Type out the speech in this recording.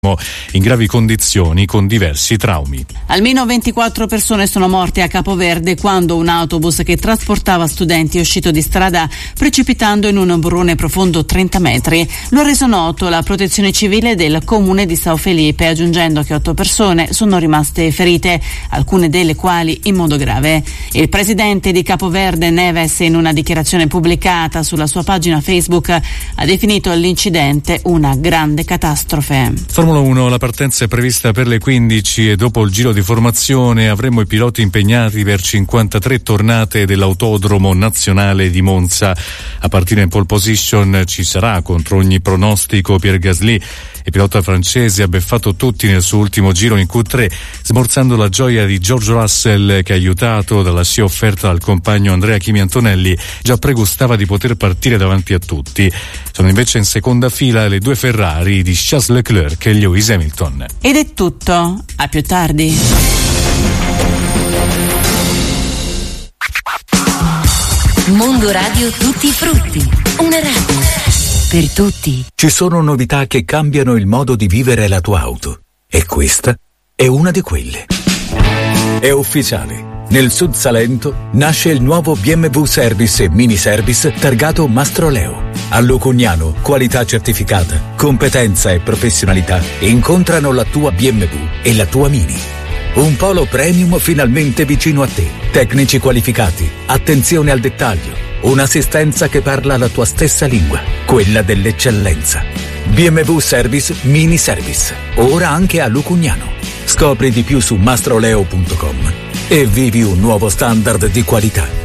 in gravi condizioni con diversi traumi. Almeno 24 persone sono morte a Capoverde quando un autobus che trasportava studenti è uscito di strada precipitando in un burrone profondo 30 metri. Lo ha reso noto la protezione civile del comune di São Felipe, aggiungendo che 8 persone sono rimaste ferite, alcune delle quali in modo grave. Il presidente di Capoverde, Neves, in una dichiarazione pubblicata sulla sua pagina Facebook ha definito l'incidente una grande catastrofe. Formula 1, la partenza è prevista per le 15 e dopo il giro di formazione avremo i piloti impegnati per 53 tornate dell'Autodromo Nazionale di Monza. A partire in pole position ci sarà, contro ogni pronostico, Pierre Gasly. Il pilota francese ha beffato tutti nel suo ultimo giro in Q3, smorzando la gioia di George Russell che, aiutato dalla scia offerta dal compagno Andrea Kimi Antonelli, già pregustava di poter partire davanti a tutti. Sono invece in seconda fila le due Ferrari di Charles Leclerc e Lewis Hamilton. Ed è tutto, a più tardi. Mondo Radio Tutti i Frutti, una radio per tutti. Ci sono novità che cambiano il modo di vivere la tua auto e questa è una di quelle. È ufficiale. Nel Sud Salento nasce il nuovo BMW Service e Mini Service targato Mastroleo. A Lucugnano, qualità certificata, competenza e professionalità incontrano la tua BMW e la tua Mini. Un polo premium finalmente vicino a te. Tecnici qualificati, attenzione al dettaglio, un'assistenza che parla la tua stessa lingua, quella dell'eccellenza. BMW Service Mini Service, ora anche a Lucugnano. Scopri di più su mastroleo.com e vivi un nuovo standard di qualità.